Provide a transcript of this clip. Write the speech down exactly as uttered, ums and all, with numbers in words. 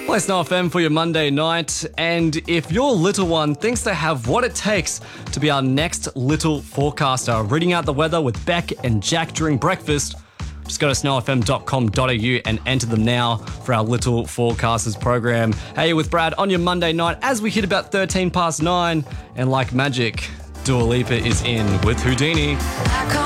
Well, it's Snow F M for your Monday night, and if your little one thinks they have what it takes to be our next little forecaster, reading out the weather with Beck and Jack during breakfast, just go to snow f m dot com dot a u and enter them now for our Little Forecasters program. Hey, with Brad on your Monday night as we hit about thirteen past nine, and like magic, Dua Lipa is in with Houdini. I